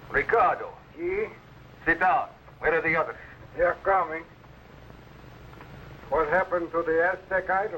Ricardo. Si? Sit down. Where are the others? They're coming. What happened to the Aztec idol?